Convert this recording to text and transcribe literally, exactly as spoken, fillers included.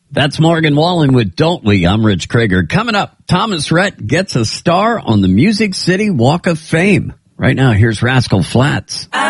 That's Morgan Wallen with Don't We? I'm Rich Krager. Coming up, Thomas Rhett gets a star on the Music City Walk of Fame. Right now, here's Rascal Flatts.